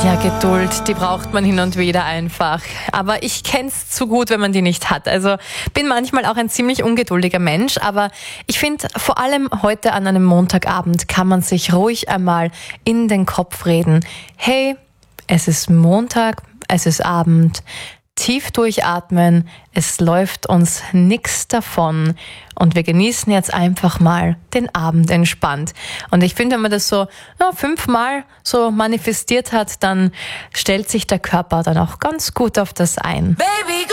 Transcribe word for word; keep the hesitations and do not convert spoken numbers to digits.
Ja, Geduld, die braucht man hin und wieder einfach. Aber ich kenn's zu gut, wenn man die nicht hat. Also bin manchmal auch ein ziemlich ungeduldiger Mensch, aber ich finde, vor allem heute an einem Montagabend kann man sich ruhig einmal in den Kopf reden. Hey, es ist Montag, es ist Abend. Tief durchatmen, es läuft uns nichts davon und wir genießen jetzt einfach mal den Abend entspannt. Und ich finde, wenn man das so ja, fünfmal so manifestiert hat, dann stellt sich der Körper dann auch ganz gut auf das ein. Baby,